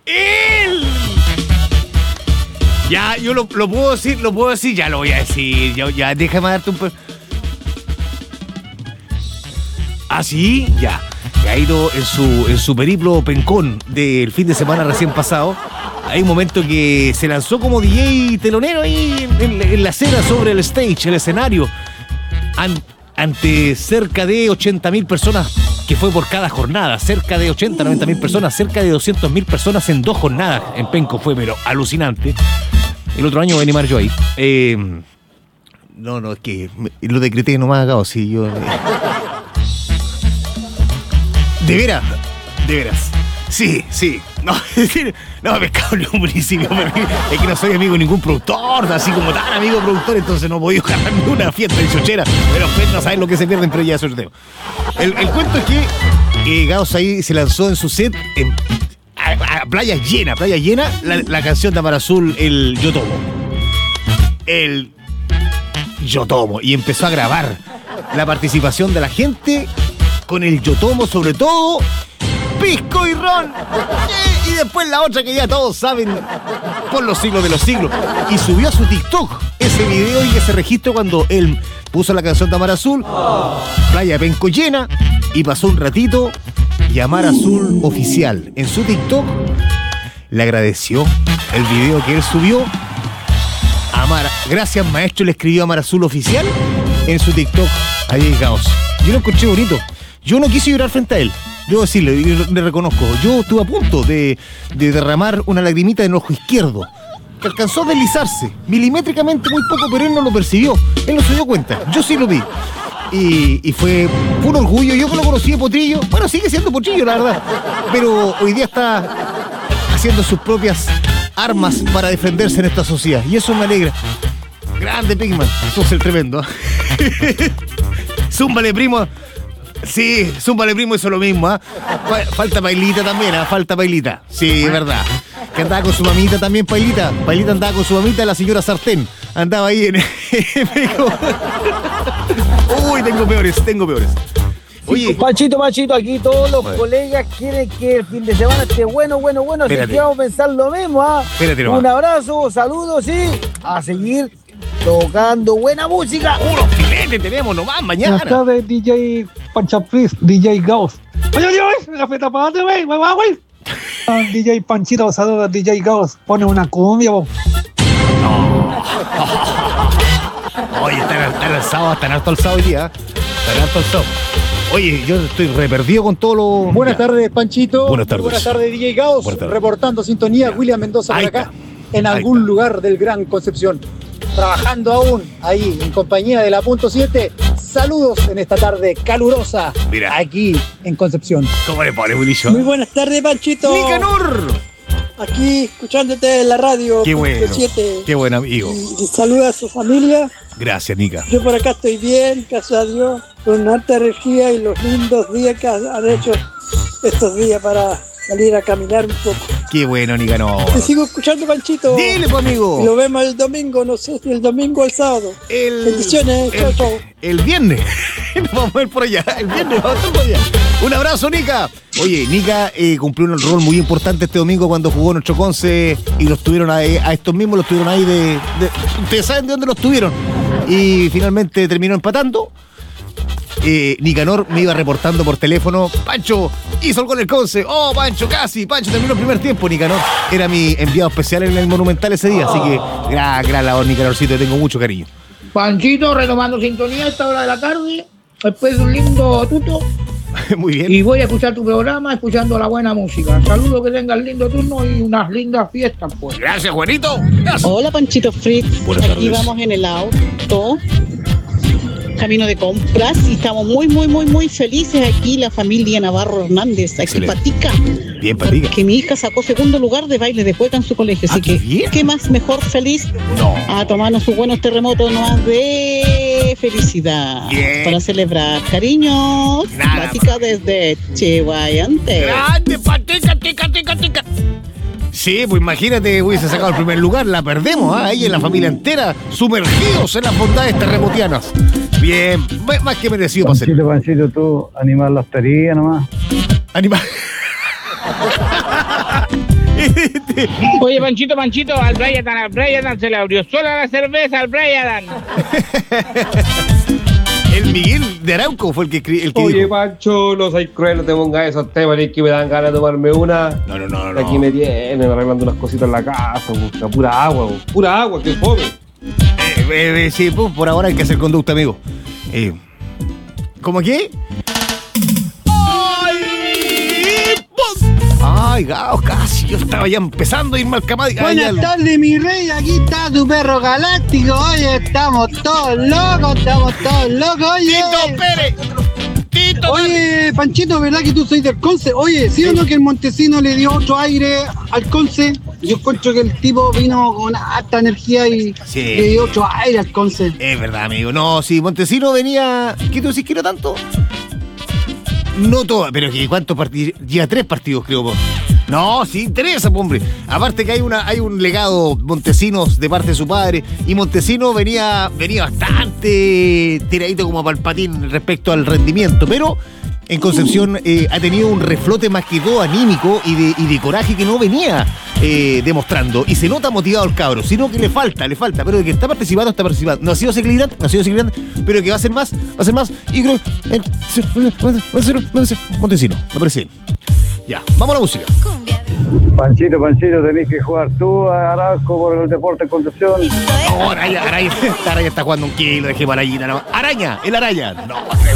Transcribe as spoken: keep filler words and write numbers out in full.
¡Él! Ya, yo lo, lo puedo decir, lo puedo decir, ya lo voy a decir. Ya, ya déjame darte un... ¿Ah, sí? Ya. Ha ido en su, en su periplo pencón del fin de semana recién pasado. Hay un momento que se lanzó como D J telonero ahí en, en, en la acera sobre el stage, el escenario, an, ante cerca de ochenta mil personas, que fue por cada jornada, cerca de ochenta, noventa mil personas, cerca de doscientas mil personas en dos jornadas en Penco. Fue, pero alucinante. El otro año voy a animar yo ahí. Eh, no, no, es que me, lo decreté nomás acá, o sí, yo... Eh. De veras, de veras. Sí, sí. No, es decir, no me cago en un municipio. Es que no soy amigo de ningún productor, así como tan amigo productor, entonces no he podido ganar ni una fiesta de chochera. Pero ustedes no saben lo que se pierden, pero ya sorteo. El, el cuento es que eh, Gauss ahí se lanzó en su set en, a, a playa llena, playa llena, la, la canción de Amar Azul, el Yo Tomo. El Yo Tomo. Y empezó a grabar la participación de la gente con el Yo Tomo, sobre todo pisco y ron. Y, y después la otra que ya todos saben por los siglos de los siglos. Y subió a su TikTok ese video y ese registro cuando él puso la canción de Amar Azul, playa Penco llena, y pasó un ratito y Amar Azul oficial en su TikTok le agradeció el video que él subió. Amar, gracias maestro, le escribió Amar Azul oficial en su TikTok a D J Gauss. Yo lo escuché bonito. Yo no quise llorar frente a él. Debo decirle, y le reconozco, yo estuve a punto de, de derramar una lagrimita en el ojo izquierdo, que alcanzó a deslizarse, milimétricamente muy poco, pero él no lo percibió. Él no se dio cuenta, yo sí lo vi. Y, y fue un orgullo, yo que lo conocí de Potrillo, bueno, sigue siendo Potrillo, la verdad, pero hoy día está haciendo sus propias armas para defenderse en esta sociedad, y eso me alegra. Grande Pigman, sos el tremendo. Zúmbale, primo. Sí, Zúmbale Primo hizo lo mismo, ¿eh? Falta Pailita también, ¿eh? Falta Pailita. Sí, es verdad. Que andaba con su mamita también, Pailita. Pailita andaba con su mamita, la señora Sartén. Andaba ahí en... Uy, tengo peores, tengo peores. Oye, Panchito, Panchito, aquí todos los bueno. colegas quieren que el fin de semana esté bueno, bueno, bueno. Así que vamos a pensar lo mismo, ¿ah? ¿eh? Un abrazo, saludos y a seguir tocando buena música. Unos filetes tenemos nomás mañana. Buenas tardes, D J Panchapris, D J Gauss. Oye, oye, oye, la fiesta para güey, güey, güey. D J Panchito, saludos a D J Gauss. Pone una cumbia, vos. No. Oye, están alzados, están alto alzados hoy día. Están alto alzados. Oye, yo estoy re perdido con todo lo... Buenas ya. tardes, Panchito. Buenas tardes. Buenas tardes, D J Gauss. Reportando sintonía, ya. William Mendoza por acá, en algún está. lugar del Gran Concepción. Trabajando aún ahí en compañía de la Punto siete. Saludos en esta tarde calurosa. Mira. Aquí en Concepción. ¿Cómo le pone, Willy? Muy buenas tardes, Panchito. ¡Nicanor! Aquí escuchándote en la radio. Qué bueno. siete. Qué buen amigo. Y, y saluda a su familia. Gracias, Nica. Yo por acá estoy bien, gracias a Dios, con alta energía y los lindos días que han hecho estos días para salir a caminar un poco. Qué bueno, Nicanor. Te sigo escuchando, Panchito. Dile, pues, amigo. Y lo vemos el domingo, no sé si el domingo o el sábado. El... Bendiciones, chao, chao. El viernes. Vamos a ver por allá. El viernes vamos a estar por allá. Un abrazo, Nica. Oye, Nica eh, cumplió un rol muy importante este domingo cuando jugó nuestro Conce y los tuvieron ahí, a estos mismos los tuvieron ahí de, de... Ustedes saben de dónde los tuvieron. Y finalmente terminó empatando. Eh, Nicanor me iba reportando por teléfono. Pancho hizo el gol el Conce. Oh, Pancho, casi. Pancho terminó el primer tiempo. Nicanor era mi enviado especial en el Monumental ese día. Así que gran, gran labor, Nicanorcito. Tengo mucho cariño. Panchito, retomando sintonía a esta hora de la tarde. Después de un lindo tuto. Muy bien. Y voy a escuchar tu programa escuchando la buena música. Saludos, que tengas lindo turno y unas lindas fiestas, pues. Gracias, Juanito. Gracias. Hola, Panchito Fritz. Buenas Aquí tardes. Vamos en el auto, camino de compras, y estamos muy, muy, muy, muy felices aquí, la familia Navarro Hernández, aquí Patica. Bien, Patica. Que mi hija sacó segundo lugar de baile de cueca en su colegio, así ah, que, bien. ¿qué más mejor feliz? No. A tomarnos sus buenos terremotos nomás de felicidad. Bien. Para celebrar. Cariños. Nada. Patica desde Chihuayante. Grande, Patica, tica, tica, tica. Sí, pues imagínate, hubiese sacado el primer lugar, la perdemos, ¿ah? Ahí en la familia entera, sumergidos en las bondades terremotianas. Bien, más que merecido para ser. Panchito, Panchito, tú animar la hostería nomás. Animar. Oye, Panchito, Panchito, al Brian, al Brian se le abrió sola la cerveza al Brian. El Miguel de Arauco fue el que, el que Oye, dijo. Pancho, no soy cruel, no te pongas esos temas, es que me dan ganas de tomarme una. No, no, no, no. Aquí me tienen arreglando unas cositas en la casa, busca pura agua, pura agua, que fome. Eh, eh, sí, pues, por ahora hay que hacer conducta, amigo. Eh, ¿Cómo qué? ¡Ay! ¡Pum! ¡Ay, Gaos, casi! Yo estaba ya empezando a irme al camada. Buenas tardes, mi rey. Aquí está tu perro galáctico. Oye, estamos todos locos, estamos todos locos. Oye, ¡Tito Pérez! ¡Tito! Oye, Panchito, ¿verdad que tú soy del Conce? Oye, ¿sí o no que el Montesino le dio otro aire al Conce? Yo encuentro que el tipo vino con alta energía y sí. le dio otro aire al Conce. Es verdad, amigo. No, sí, Montesino venía... ¿Qué tú decís que era tanto? No todo, pero que ¿cuántos partidos? Lleva tres partidos, creo, po. No, sí interesa, po, hombre. Aparte que hay una hay un legado Montesinos de parte de su padre. Y Montesino venía, venía bastante tiradito como palpatín respecto al rendimiento. Pero en Concepción eh, ha tenido un reflote más que todo anímico y de, y de coraje que no venía eh, demostrando. Y se nota motivado el cabro, sino que le falta, le falta. Pero de que está participando, está participando. No ha sido Secligrante, no ha sido Secligrante, pero que va a ser más, va a ser más. Y creo que va a ser Montesino, me parece bien. Ya, vamos a la música. Panchito, Panchito, tenés que jugar tú a Arauco por el deporte en Concepción. No, Araya, Araya, Araya está jugando un kilo, dejé para allí. Araña, el Araya. No,